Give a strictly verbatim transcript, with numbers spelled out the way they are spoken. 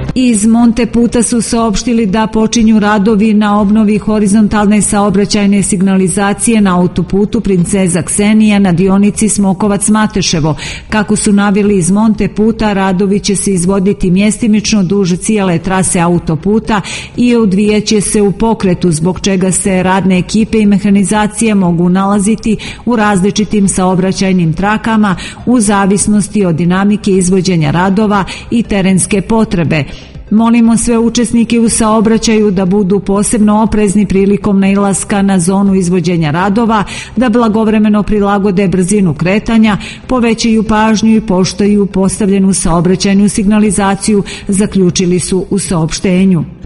Iz Monteputa su saopštili da počinju radovi na obnovi horizontalne saobraćajne signalizacije na autoputu Princeza Ksenija na dionici Smokovac-Mateševo. Kako su naveli iz Monteputa, radovi će se izvoditi mjestimično duž cijele trase autoputa i odvijaće se u pokretu, zbog čega se radne ekipe i mehanizacije mogu nalaziti u različitim saobraćajnim trakama u zavisnosti od dinamike izvođenja radova i terenske potrebe. Molimo sve učesnike u saobraćaju da budu posebno oprezni prilikom nailaska na zonu izvođenja radova, da blagovremeno prilagode brzinu kretanja, povećaju pažnju i poštuju postavljenu saobraćajnu signalizaciju, zaključili su u saopštenju.